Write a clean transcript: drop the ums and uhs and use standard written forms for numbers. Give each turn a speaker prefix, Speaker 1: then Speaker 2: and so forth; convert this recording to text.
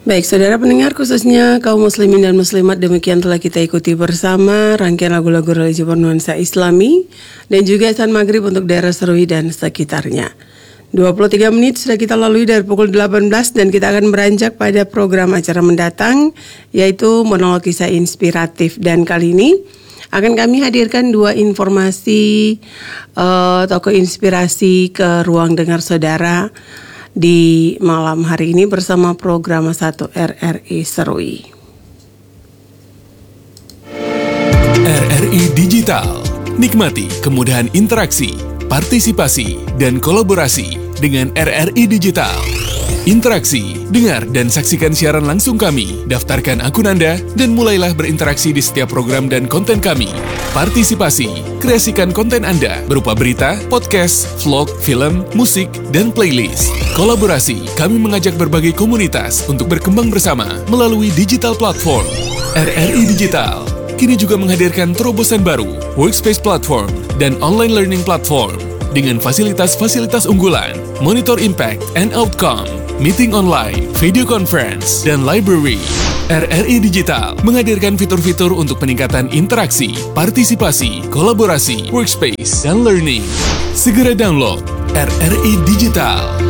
Speaker 1: Baik, saudara pendengar khususnya kaum muslimin dan muslimat, demikian telah kita ikuti bersama rangkaian lagu-lagu religi bernuansa Islami dan juga azan maghrib untuk daerah Serui dan sekitarnya. 23 menit sudah kita lalui dari pukul 18 dan kita akan beranjak pada program acara mendatang yaitu monolog kisah inspiratif, dan kali ini akan kami hadirkan dua informasi tokoh inspirasi ke ruang dengar saudara di malam hari ini bersama program 1 RRI Serui.
Speaker 2: RRI Digital. Nikmati kemudahan interaksi, partisipasi, dan kolaborasi dengan RRI Digital. Interaksi, dengar dan saksikan siaran langsung kami, daftarkan akun Anda, dan mulailah berinteraksi di setiap program dan konten kami. Partisipasi, kreasikan konten Anda berupa berita, podcast, vlog, film, musik, dan playlist. Kolaborasi, kami mengajak berbagai komunitas untuk berkembang bersama melalui digital platform. RRI Digital kini juga menghadirkan terobosan baru, workspace platform, dan online learning platform dengan fasilitas-fasilitas unggulan, monitor impact and outcome, meeting online, video conference, dan library. RRI Digital menghadirkan fitur-fitur untuk peningkatan interaksi, partisipasi, kolaborasi, workspace, dan learning. Segera download RRI Digital.